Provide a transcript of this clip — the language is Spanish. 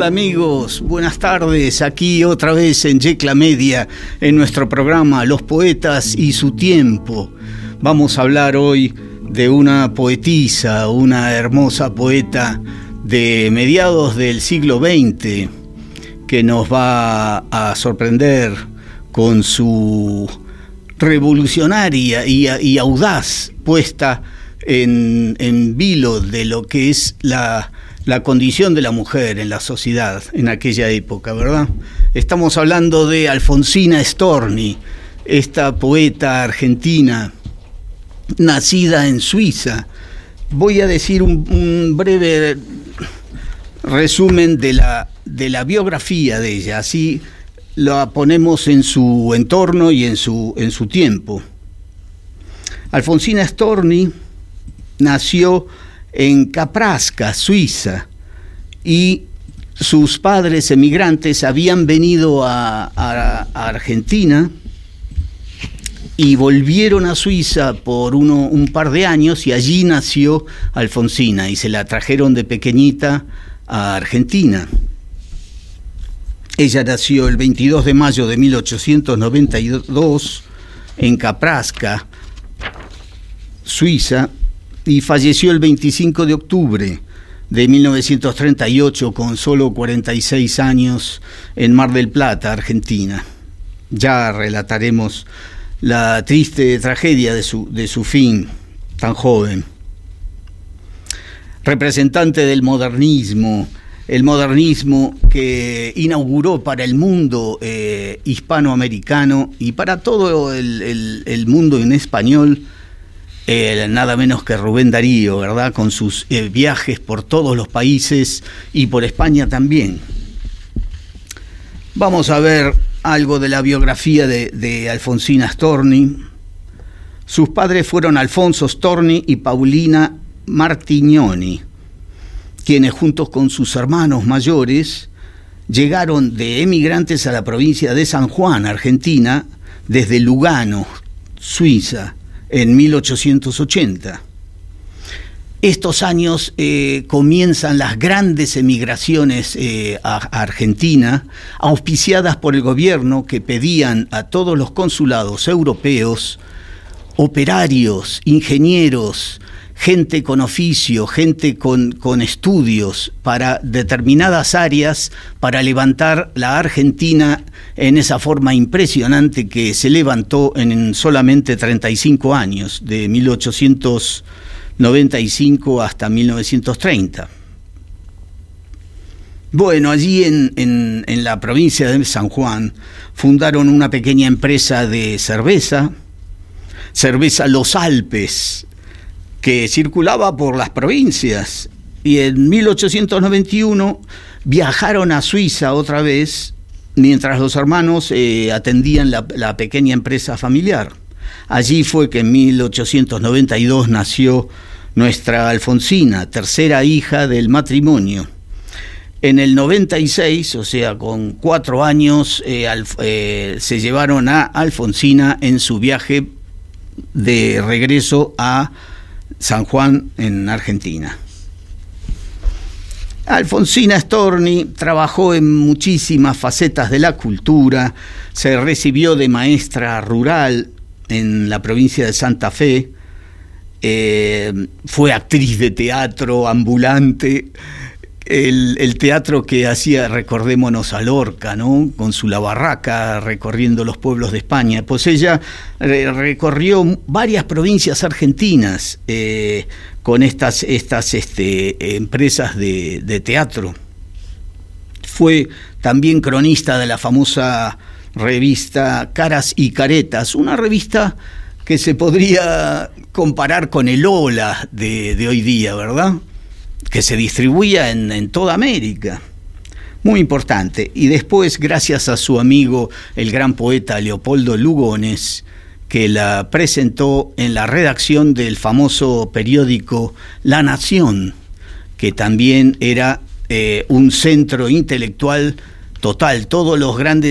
Hola amigos, buenas tardes, aquí otra vez en Yecla Media, en nuestro programa Los Poetas y su Tiempo. Vamos a hablar hoy de una poetisa, una hermosa poeta de mediados del siglo XX, que nos va a sorprender con su revolucionaria y audaz puesta en vilo de lo que es la condición de la mujer en la sociedad en aquella época, ¿verdad? Estamos hablando de Alfonsina Storni, esta poeta argentina, nacida en Suiza. Voy a decir un breve resumen de la biografía de ella, así la ponemos en su entorno y en su tiempo. Alfonsina Storni nació en Kapraska, Suiza, y sus padres emigrantes habían venido a Argentina y volvieron a Suiza por un par de años, y allí nació Alfonsina y se la trajeron de pequeñita a Argentina. Ella nació el 22 de mayo de 1892 en Kapraska, Suiza, y falleció el 25 de octubre de 1938 con solo 46 años en Mar del Plata, Argentina. Ya relataremos la triste tragedia de su fin tan joven. Representante del modernismo, el modernismo que inauguró para el mundo hispanoamericano y para todo el mundo en español, nada menos que Rubén Darío, ¿verdad? Con sus viajes por todos los países y por España también. Vamos a ver algo de la biografía de Alfonsina Storni. Sus padres fueron Alfonso Storni y Paulina Martignoni, quienes juntos con sus hermanos mayores llegaron de emigrantes a la provincia de San Juan, Argentina, desde Lugano, Suiza, en 1880. Estos años comienzan las grandes emigraciones a Argentina, auspiciadas por el gobierno, que pedían a todos los consulados europeos operarios, ingenieros, gente con oficio, gente con estudios para determinadas áreas, para levantar la Argentina en esa forma impresionante que se levantó en solamente 35 años, de 1895 hasta 1930. Bueno, allí en la provincia de San Juan fundaron una pequeña empresa de cerveza Los Alpes, que circulaba por las provincias, y en 1891 viajaron a Suiza otra vez, mientras los hermanos atendían la pequeña empresa familiar. Allí fue que en 1892 nació nuestra Alfonsina, tercera hija del matrimonio. En el 96, o sea, con 4 años, se llevaron a Alfonsina en su viaje de regreso a San Juan, en Argentina. Alfonsina Storni trabajó en muchísimas facetas de la cultura, se recibió de maestra rural en la provincia de Santa Fe, fue actriz de teatro ambulante, el teatro que hacía, recordémonos a Lorca, ¿no? Con su La Barraca, recorriendo los pueblos de España. Pues ella recorrió varias provincias argentinas con estas empresas de teatro. Fue también cronista de la famosa revista Caras y Caretas, una revista que se podría comparar con el Hola de hoy día, ¿verdad? Que se distribuía en toda América. Muy importante. Y después, gracias a su amigo, el gran poeta Leopoldo Lugones, que la presentó en la redacción del famoso periódico La Nación, que también era un centro intelectual total. Todos los grandes